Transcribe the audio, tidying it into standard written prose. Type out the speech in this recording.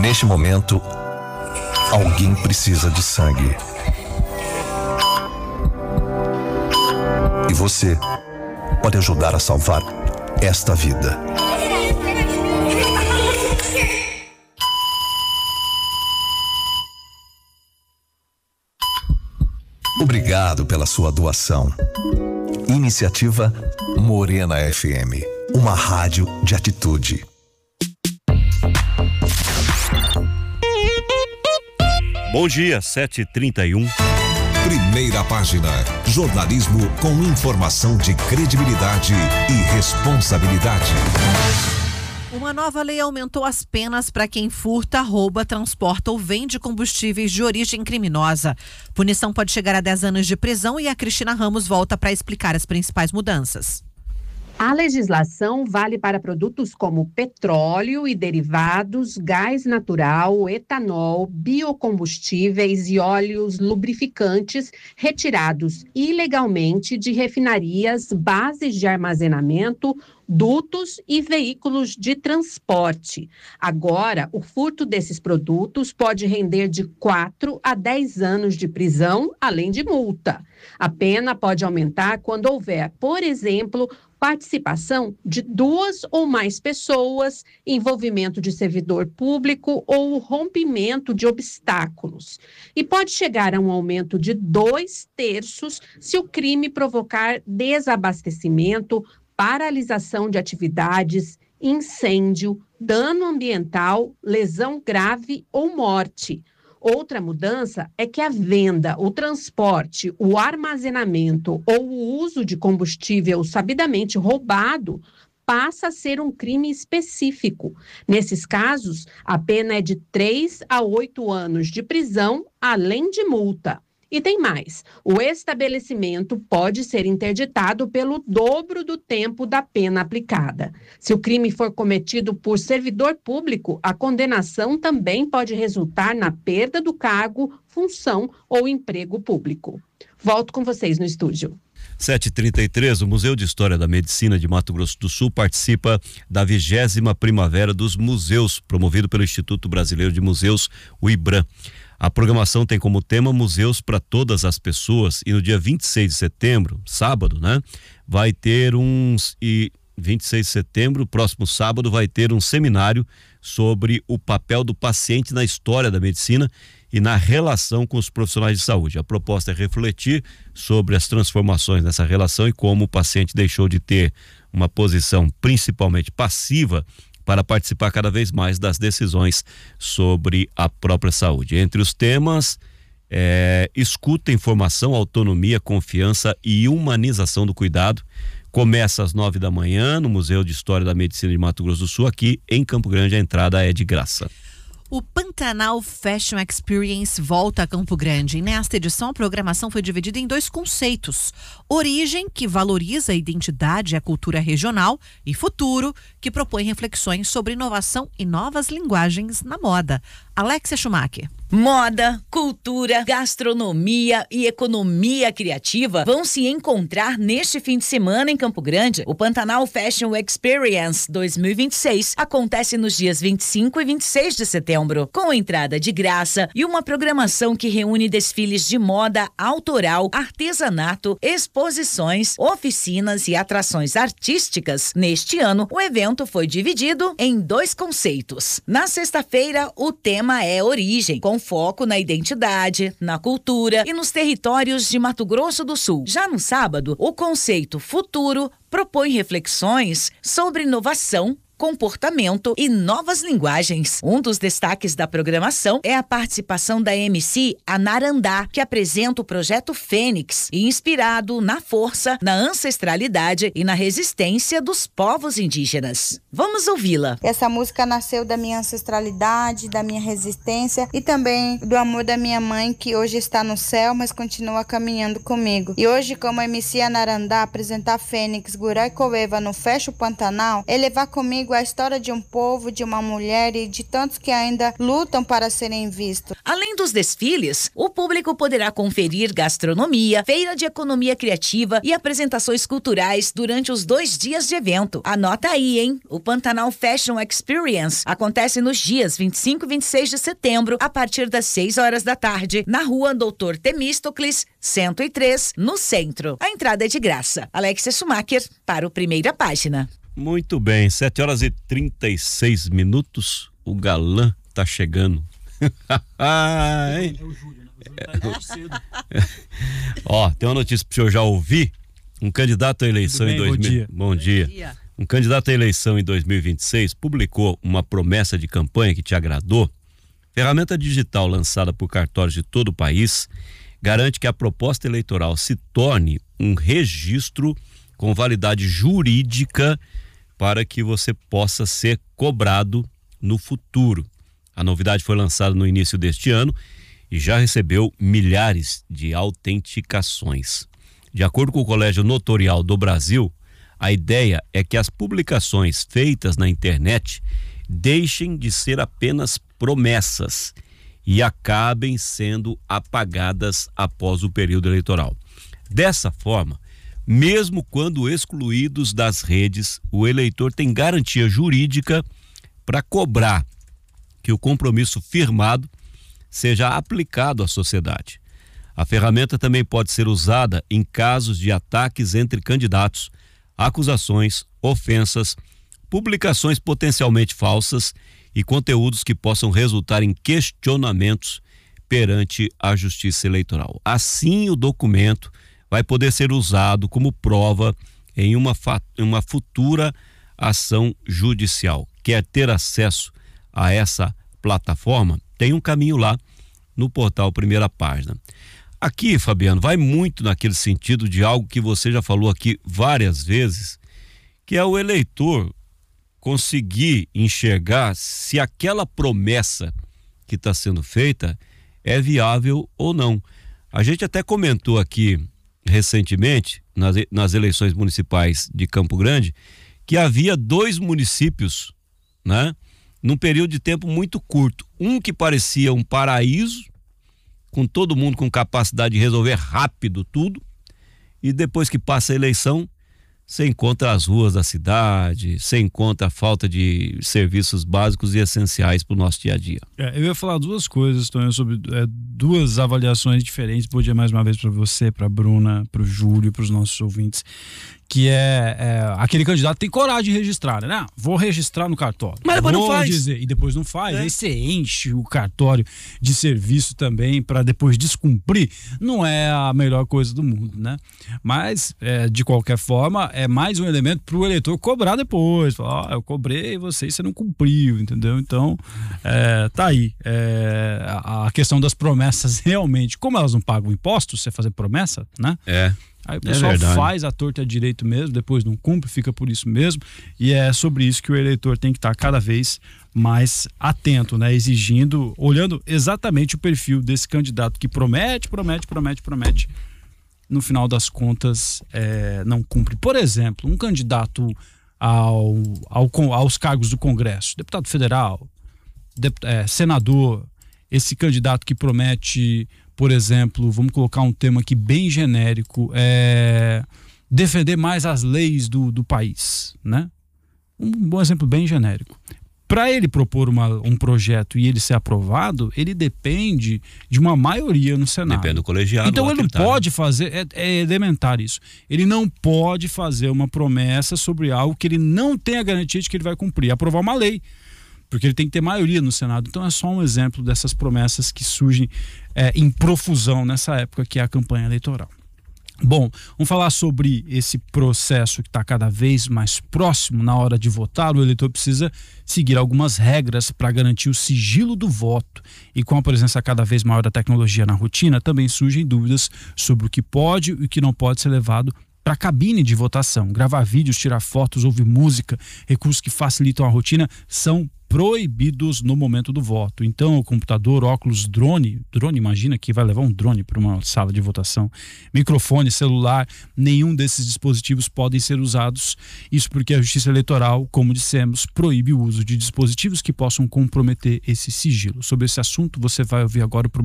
Neste momento, alguém precisa de sangue. E você pode ajudar a salvar esta vida. Obrigado pela sua doação. Iniciativa Morena FM, uma rádio de atitude. Bom dia, 7h31. Primeira página. Jornalismo com informação de credibilidade e responsabilidade. Uma nova lei aumentou as penas para quem furta, rouba, transporta ou vende combustíveis de origem criminosa. Punição pode chegar a 10 anos de prisão e a Cristina Ramos volta para explicar as principais mudanças. A legislação vale para produtos como petróleo e derivados, gás natural, etanol, biocombustíveis e óleos lubrificantes retirados ilegalmente de refinarias, bases de armazenamento, dutos e veículos de transporte. Agora, o furto desses produtos pode render de 4 a 10 anos de prisão, além de multa. A pena pode aumentar quando houver, por exemplo, participação de 2 ou mais pessoas, envolvimento de servidor público ou rompimento de obstáculos. E pode chegar a um aumento de 2/3 se o crime provocar desabastecimento, paralisação de atividades, incêndio, dano ambiental, lesão grave ou morte. Outra mudança é que a venda, o transporte, o armazenamento ou o uso de combustível sabidamente roubado passa a ser um crime específico. Nesses casos, a pena é de 3 a 8 anos de prisão, além de multa. E tem mais, o estabelecimento pode ser interditado pelo dobro do tempo da pena aplicada. Se o crime for cometido por servidor público, a condenação também pode resultar na perda do cargo, função ou emprego público. Volto com vocês no estúdio. 7h33, o Museu de História da Medicina de Mato Grosso do Sul participa da 20ª Primavera dos Museus, promovido pelo Instituto Brasileiro de Museus, o IBRAM. A programação tem como tema Museus para Todas as Pessoas e no dia 26 de setembro, sábado, vai ter 26 de setembro, próximo sábado, vai ter um seminário sobre o papel do paciente na história da medicina e na relação com os profissionais de saúde. A proposta é refletir sobre as transformações nessa relação e como o paciente deixou de ter uma posição principalmente passiva para participar cada vez mais das decisões sobre a própria saúde. Entre os temas, escuta, informação, autonomia, confiança e humanização do cuidado. Começa às 9 da manhã no Museu de História da Medicina de Mato Grosso do Sul, aqui em Campo Grande. A entrada é de graça. O Pantanal Fashion Experience volta a Campo Grande. E nesta edição, a programação foi dividida em 2 conceitos. Origem, que valoriza a identidade e a cultura regional, e Futuro, que propõe reflexões sobre inovação e novas linguagens na moda. Alexia Schumacher. Moda, cultura, gastronomia e economia criativa vão se encontrar neste fim de semana em Campo Grande. O Pantanal Fashion Experience 2026 acontece nos dias 25 e 26 de setembro, com entrada de graça e uma programação que reúne desfiles de moda autoral, artesanato, exposições, oficinas e atrações artísticas. Neste ano, o evento foi dividido em 2 conceitos. Na sexta-feira, o tema é origem, com foco na identidade, na cultura e nos territórios de Mato Grosso do Sul. Já no sábado, o conceito Futuro propõe reflexões sobre inovação, comportamento e novas linguagens. Um dos destaques da programação é a participação da MC Anarandá, que apresenta o projeto Fênix, inspirado na força, na ancestralidade e na resistência dos povos indígenas. Vamos ouvi-la. Essa música nasceu da minha ancestralidade, da minha resistência e também do amor da minha mãe, que hoje está no céu, mas continua caminhando comigo. E hoje, como MC Anarandá apresentar Fênix, Gurai Coeva no Fecho Pantanal, é levar comigo comigo a história de um povo, de uma mulher e de tantos que ainda lutam para serem vistos. Além dos desfiles, o público poderá conferir gastronomia, feira de economia criativa e apresentações culturais durante os 2 dias de evento. Anota aí, hein? O Pantanal Fashion Experience acontece nos dias 25 e 26 de setembro, a partir das 6 horas da tarde, na rua Doutor Temístocles, 103, no centro. A entrada é de graça. Alexia Schumacher, para o Primeira Página. Muito bem, 7h36. O galã tá chegando. É o Júlio, né? O Júlio tá indo cedo. Ó, tem uma notícia pro senhor já ouvir. Um candidato à eleição em 2000. Bom dia. Um candidato à eleição em 2026 publicou uma promessa de campanha que te agradou. Ferramenta digital lançada por cartórios de todo o país garante que a proposta eleitoral se torne um registro com validade jurídica para que você possa ser cobrado no futuro. A novidade foi lançada no início deste ano e já recebeu milhares de autenticações. De acordo com o Colégio Notorial do Brasil, a ideia é que as publicações feitas na internet deixem de ser apenas promessas e acabem sendo apagadas após o período eleitoral. Dessa forma, mesmo quando excluídos das redes, o eleitor tem garantia jurídica para cobrar que o compromisso firmado seja aplicado à sociedade. A ferramenta também pode ser usada em casos de ataques entre candidatos, acusações, ofensas, publicações potencialmente falsas e conteúdos que possam resultar em questionamentos perante a Justiça Eleitoral. Assim, o documento vai poder ser usado como prova em uma futura ação judicial. Quer ter acesso a essa plataforma? Tem um caminho lá no portal Primeira Página. Aqui, Fabiano, vai muito naquele sentido de algo que você já falou aqui várias vezes, que é o eleitor conseguir enxergar se aquela promessa que está sendo feita é viável ou não. A gente até comentou aqui recentemente, nas eleições municipais de Campo Grande, que havia 2 municípios, né, num período de tempo muito curto. Um que parecia um paraíso, com todo mundo com capacidade de resolver rápido tudo, e depois que passa a eleição, você encontra as ruas da cidade, você encontra a falta de serviços básicos e essenciais para o nosso dia a dia. Eu ia falar 2 coisas, Tonho, sobre 2 avaliações diferentes. Bom dia mais uma vez para você, para a Bruna, para o Júlio, para os nossos ouvintes. Que aquele candidato tem coragem de registrar, né? Não, vou registrar no cartório. Mas depois não faz. E depois não faz. Aí você enche o cartório de serviço também para depois descumprir. Não é a melhor coisa do mundo, né? Mas, de qualquer forma, é mais um elemento para o eleitor cobrar depois. Falar, eu cobrei você não cumpriu, entendeu? Então, tá aí. A questão das promessas realmente, como elas não pagam impostos, você fazer promessa, né? Aí o pessoal faz a torta a direito mesmo, depois não cumpre, fica por isso mesmo, e é sobre isso que o eleitor tem que estar cada vez mais atento, né? Exigindo, olhando exatamente o perfil desse candidato que promete, no final das contas não cumpre. Por exemplo, um candidato aos cargos do Congresso, deputado federal, senador, esse candidato que promete, por exemplo, vamos colocar um tema aqui bem genérico, defender mais as leis do país, né? Um bom exemplo bem genérico. Para ele propor um projeto e ele ser aprovado, ele depende de uma maioria no Senado. Depende do colegiado. Então ele não pode fazer, é elementar isso. Ele não pode fazer uma promessa sobre algo que ele não tem a garantia de que ele vai cumprir, aprovar uma lei. Porque ele tem que ter maioria no Senado. Então é só um exemplo dessas promessas que surgem em profusão nessa época que é a campanha eleitoral. Bom, vamos falar sobre esse processo que está cada vez mais próximo na hora de votar. O eleitor precisa seguir algumas regras para garantir o sigilo do voto. E com a presença cada vez maior da tecnologia na rotina, também surgem dúvidas sobre o que pode e o que não pode ser levado para a cabine de votação. Gravar vídeos, tirar fotos, ouvir música, recursos que facilitam a rotina são proibidos no momento do voto. Então, o computador, óculos, drone, imagina que vai levar um drone para uma sala de votação, microfone, celular, nenhum desses dispositivos podem ser usados. Isso porque a Justiça Eleitoral, como dissemos, proíbe o uso de dispositivos que possam comprometer esse sigilo. Sobre esse assunto, você vai ouvir agora o